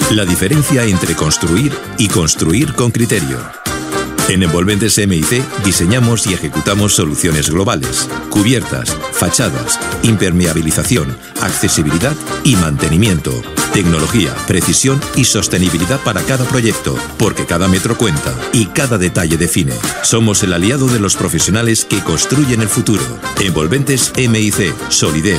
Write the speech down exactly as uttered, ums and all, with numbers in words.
La diferencia entre construir y construir con criterio. En Envolventes M I C diseñamos y ejecutamos soluciones globales, cubiertas, fachadas, impermeabilización, accesibilidad y mantenimiento. Tecnología, precisión y sostenibilidad para cada proyecto, porque cada metro cuenta y cada detalle define. Somos el aliado de los profesionales que construyen el futuro. Envolventes M I C, solidez,